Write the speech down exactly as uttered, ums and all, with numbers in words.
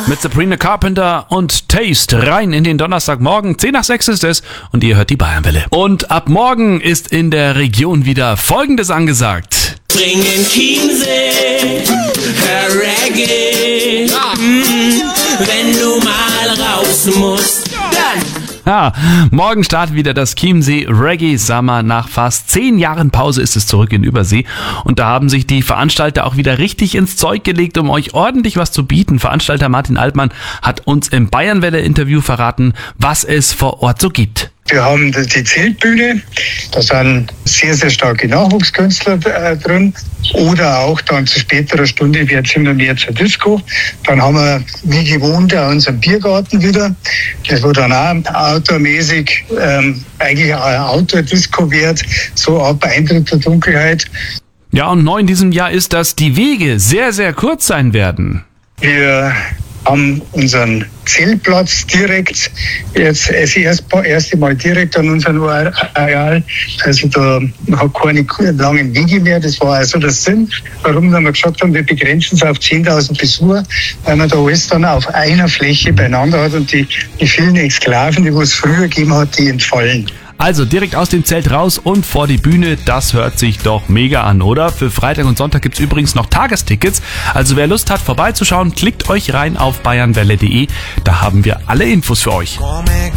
Mit Sabrina Carpenter und Taste rein in den Donnerstagmorgen. zehn nach sechs ist es und ihr hört die Bayernwelle. Und ab morgen ist in der Region wieder Folgendes angesagt. Bringen Chiemsee, Reggae, mm, wenn du mal raus musst, dann... Ja, morgen startet wieder das Chiemsee Reggae Summer. Nach fast zehn Jahren Pause ist es zurück in Übersee. Und da haben sich die Veranstalter auch wieder richtig ins Zeug gelegt, um euch ordentlich was zu bieten. Veranstalter Martin Altmann hat uns im Bayernwelle-Interview verraten, was es vor Ort so gibt. Wir haben die Zeltbühne, da sind sehr, sehr starke Nachwuchskünstler äh, drin. Oder auch dann zu späterer Stunde wird es immer mehr zur Disco. Dann haben wir, wie gewohnt, auch unseren Biergarten wieder. Das wo dann auch outdoormäßig ähm, eigentlich auch eine Outdoor-Disco wird, so ab Eintritt der Dunkelheit. Ja, und neu in diesem Jahr ist, dass die Wege sehr, sehr kurz sein werden. Wir haben unseren Zeltplatz direkt, jetzt das erste Mal direkt an unserem Areal. Also da hat keine langen Wege mehr. Das war also der Sinn, warum wir gesagt haben, wir begrenzen es auf zehntausend Besucher, weil man da alles dann auf einer Fläche beieinander hat und die, die vielen Exklaven, die es früher gegeben hat, die entfallen. Also direkt aus dem Zelt raus und vor die Bühne, das hört sich doch mega an, oder? Für Freitag und Sonntag gibt's übrigens noch Tagestickets. Also wer Lust hat, vorbeizuschauen, klickt euch rein auf bayernwelle punkt de. Da haben wir alle Infos für euch.